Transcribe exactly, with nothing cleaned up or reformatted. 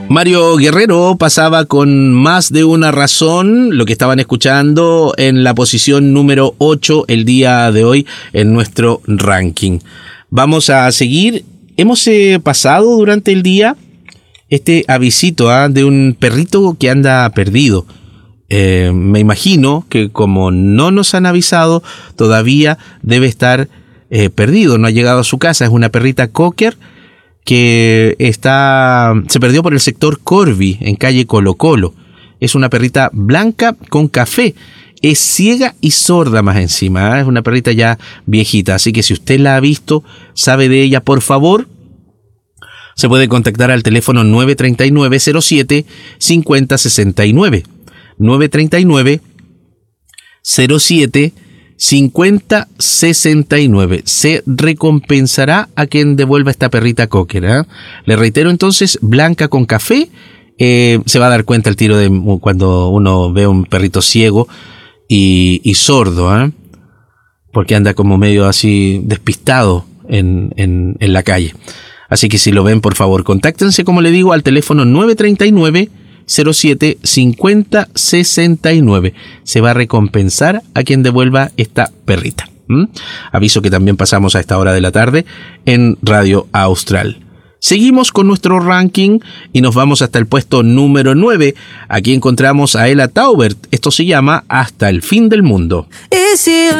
Mario Guerrero pasaba con Más de una razón, lo que estaban escuchando en la posición número ocho el día de hoy en nuestro ranking. Vamos a seguir. Hemos eh, pasado durante el día este avisito ¿eh? de un perrito que anda perdido. Eh, me imagino que como no nos han avisado, todavía debe estar eh, perdido, no ha llegado a su casa. Es una perrita cocker que está se perdió por el sector Corby, en calle Colo Colo. Es una perrita blanca con café. Es ciega y sorda más encima, ¿eh? Es una perrita ya viejita, así que si usted la ha visto, sabe de ella, por favor, se puede contactar al teléfono nueve tres nueve, cero siete, cinco cero seis nueve. nueve tres nueve, cero siete, cinco cero seis nueve. Se recompensará a quien devuelva esta perrita cocker, ¿eh? Le reitero entonces, blanca con café. Eh, se va a dar cuenta el tiro de cuando uno ve un perrito ciego y, y sordo, ¿eh? Porque anda como medio así despistado en, en, en la calle. Así que si lo ven, por favor, contáctense, como le digo, al teléfono nueve tres nueve, cero siete, cinco cero seis nueve. Se va a recompensar a quien devuelva esta perrita. ¿Mm? Aviso que también pasamos a esta hora de la tarde en Radio Austral. Seguimos con nuestro ranking y nos vamos hasta el puesto número nueve. Aquí encontramos a Ella Taubert. Esto se llama Hasta el fin del mundo.